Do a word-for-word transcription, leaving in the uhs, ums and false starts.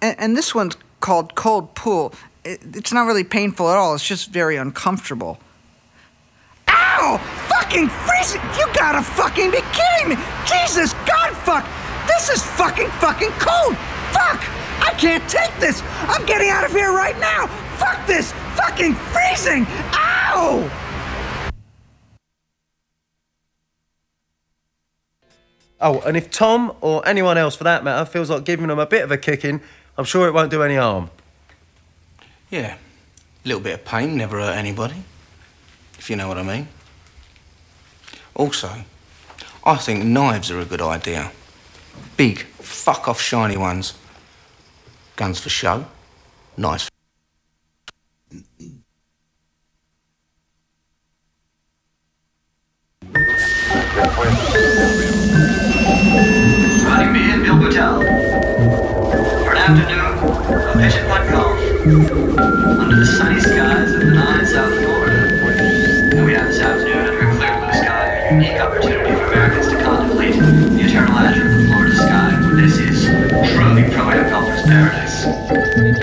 And, and this one's called Cold Pool. It, it's not really painful at all. It's just very uncomfortable. Ow! Fucking freezing! You gotta fucking be kidding me! Jesus God fuck! This is fucking fucking cold! Fuck! I can't take this! I'm getting out of here right now! Fuck this! Fucking freezing! Ow! Oh, and if Tom, or anyone else for that matter, feels like giving them a bit of a kicking, I'm sure it won't do any harm. Yeah, a little bit of pain never hurt anybody, if you know what I mean. Also, I think knives are a good idea. Big, fuck-off shiny ones. Guns for show, knives for... Running me in Bill Patel. For an afternoon of pitch and putt golf under the sunny skies of Denali, South Florida. And we have this afternoon under a clear blue sky a unique opportunity for Americans to contemplate the eternal azure of the Florida sky. This is truly pro-am golfer's paradise.